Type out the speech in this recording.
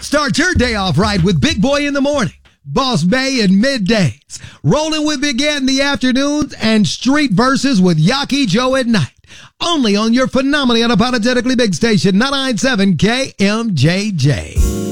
Start your day off right with Big Boy in the morning, Boss Bay in middays, rolling with Big Ant in the afternoons, and Street Verses with Yaki Joe at night. Only on your phenomenally unapologetically big station, 997 KMJJ.